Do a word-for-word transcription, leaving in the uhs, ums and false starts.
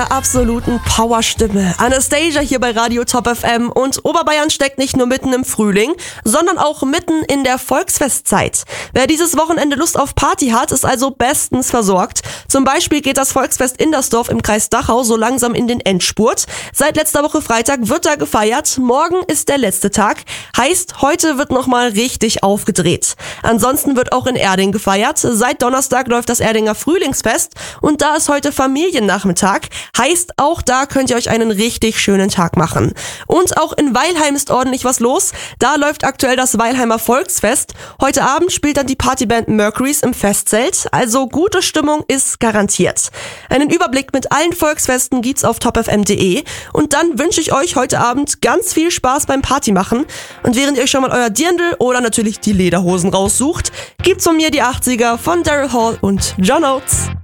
Absoluten Powerstimme. Anastasia hier bei Radio Top F M, und Oberbayern steckt nicht nur mitten im Frühling, sondern auch mitten in der Volksfestzeit. Wer dieses Wochenende Lust auf Party hat, ist also bestens versorgt. Zum Beispiel geht das Volksfest Indersdorf im Kreis Dachau so langsam in den Endspurt. Seit letzter Woche Freitag wird da gefeiert. Morgen ist der letzte Tag. Heißt, heute wird nochmal richtig aufgedreht. Ansonsten wird auch in Erding gefeiert. Seit Donnerstag läuft das Erdinger Frühlingsfest und da ist heute Familiennachmittag. Heißt, auch da könnt ihr euch einen richtig schönen Tag machen. Und auch in Weilheim ist ordentlich was los. Da läuft aktuell das Weilheimer Volksfest. Heute Abend spielt dann die Partyband Mercury's im Festzelt. Also gute Stimmung ist garantiert. Einen Überblick mit allen Volksfesten gibt's auf top f m punkt d e. Und dann wünsche ich euch heute Abend ganz viel Spaß beim Partymachen. Und während ihr euch schon mal euer Dirndl oder natürlich die Lederhosen raussucht, gibt's von mir die achtziger von Daryl Hall und John Oates.